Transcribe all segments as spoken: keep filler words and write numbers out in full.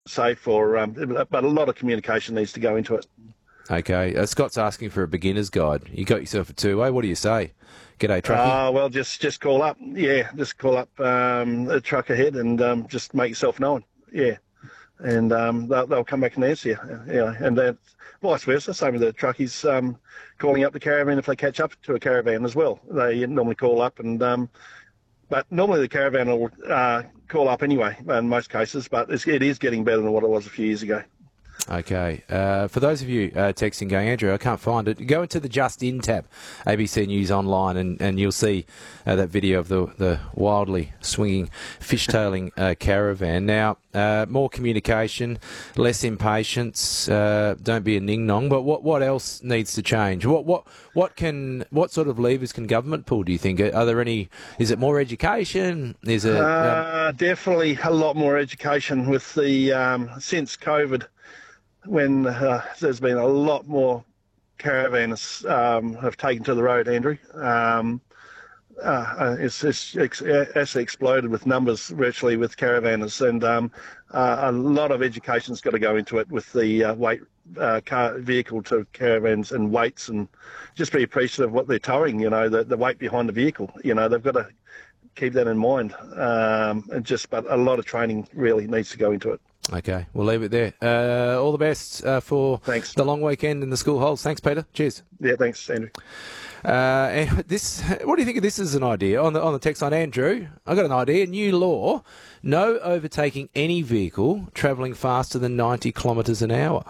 safe, or um, but a lot of communication needs to go into it. Okay, uh, Scott's asking for a beginner's guide. You got yourself a two-way. What do you say? G'day, truckie. Uh, well, just just call up. Yeah, just call up um, a truck ahead and um, just make yourself known. Yeah, and um, they'll, they'll come back and answer you. Yeah, and then vice versa. Same with the truckies um, calling up the caravan if they catch up to a caravan as well. They normally call up, and um, but normally the caravan will uh, call up anyway in most cases. But it's, it is getting better than what it was a few years ago. Okay. Uh, for those of you uh, texting going, Andrew, I can't find it. Go into the Just In tab, A B C News Online, and, and you'll see uh, that video of the, the wildly swinging, fishtailing uh, caravan. Now, uh, more communication, less impatience. Uh, don't be a ning nong. But what, what else needs to change? What what what can what sort of levers can government pull? Do you think? Are there any? Is it more education? Is it uh, um... definitely a lot more education with the um, since COVID. When uh, there's been a lot more caravans um, have taken to the road, Andrew. Um, uh, it's, it's, it's actually exploded with numbers virtually with caravanners, and um, uh, a lot of education's got to go into it with the uh, weight uh, car vehicle to caravans and weights, and just be appreciative of what they're towing. You know, the, the weight behind the vehicle. You know, they've got to keep that in mind, um, and just but a lot of training really needs to go into it. Okay, we'll leave it there. Uh, all the best uh, for thanks. the long weekend in the school halls. Thanks, Peter. Cheers. Yeah, thanks, Andrew. Uh, and this, what do you think of this as an idea on the on the text line, Andrew? I got an idea. New law: no overtaking any vehicle travelling faster than ninety kilometres an hour.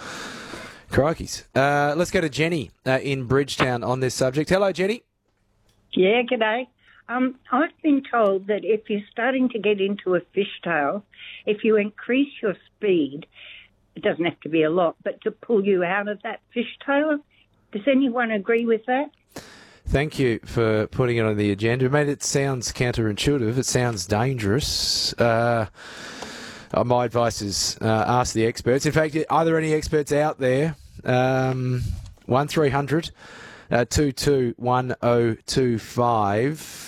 Crikeys. Uh, let's go to Jenny uh, in Bridgetown on this subject. Hello, Jenny. Yeah, g'day. Um, I've been told that if you're starting to get into a fishtail, if you increase your speed, it doesn't have to be a lot, but to pull you out of that fishtail. Does anyone agree with that? Thank you for putting it on the agenda. Mate, it sounds counterintuitive. It sounds dangerous. Uh, my advice is uh, ask the experts. In fact, are there any experts out there? Um, one three hundred two two one oh two five.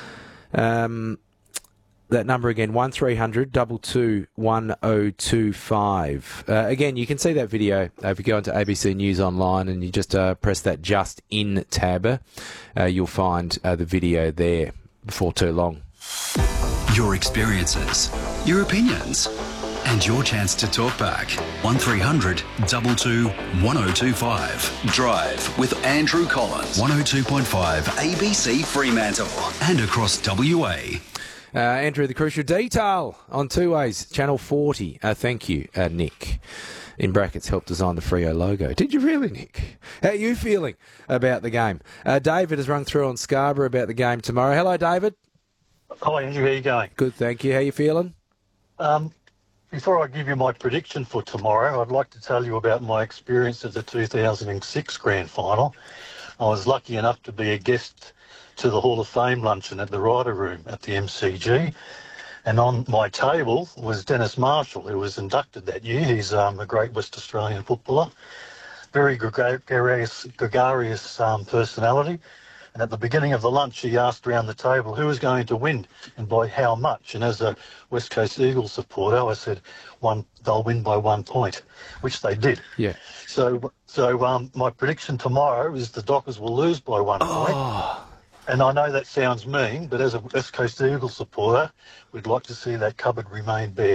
Um, that number again, one three hundred two two one oh two five. Uh, again, you can see that video uh, if you go into A B C News Online and you just uh, press that Just In tab. Uh, you'll find uh, the video there before too long. Your experiences, your opinions, and your chance to talk back. one three hundred two two one oh two five. Drive with Andrew Collins. one oh two point five A B C Fremantle and across W A. Uh, Andrew, the crucial detail on two ways, Channel forty. Uh, thank you, uh, Nick. In brackets, helped design the Freo logo. Did you really, Nick? How are you feeling about the game? Uh, David has rung through on Scarborough about the game tomorrow. Hello, David. Hi, Andrew. How you going? Good, thank you. How you feeling? Um, before I give you my prediction for tomorrow, I'd like to tell you about my experience at the two thousand six Grand Final. I was lucky enough to be a guest to the Hall of Fame luncheon at the Ryder Room at the M C G. And on my table was Dennis Marshall, who was inducted that year. He's um, a great West Australian footballer, very gregarious, gregarious um, personality. And at the beginning of the lunch, he asked around the table who was going to win and by how much. And as a West Coast Eagles supporter, I said, one, they'll win by one point, which they did. Yeah. So, so um, my prediction tomorrow is the Dockers will lose by one oh. point. And I know that sounds mean, but as a West Coast Eagles supporter, we'd like to see that cupboard remain bare.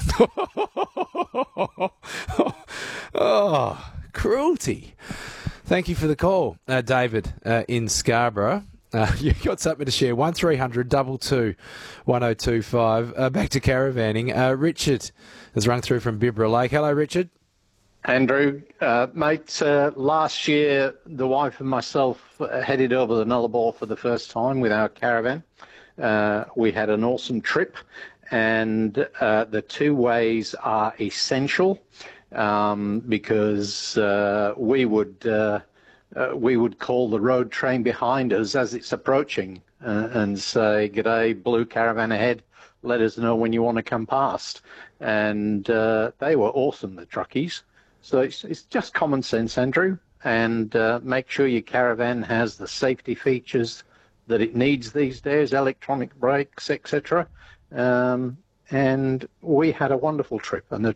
Oh, cruelty. Thank you for the call, uh, David, uh, in Scarborough. Uh, you've got something to share. one three hundred two two one oh two five. Uh, back to caravanning. Uh, Richard has rung through from Bibra Lake. Hello, Richard. Andrew, uh, mate, uh, last year the wife and myself headed over the Nullarbor for the first time with our caravan. Uh, we had an awesome trip, and uh, the two ways are essential um, because uh, we would uh, uh, we would call the road train behind us as it's approaching uh, and say, "G'day, blue caravan ahead. Let us know when you want to come past." And uh, they were awesome, the truckies. So it's, it's just common sense, Andrew, and uh, make sure your caravan has the safety features that it needs these days, electronic brakes, et cetera. Um, and we had a wonderful trip, and the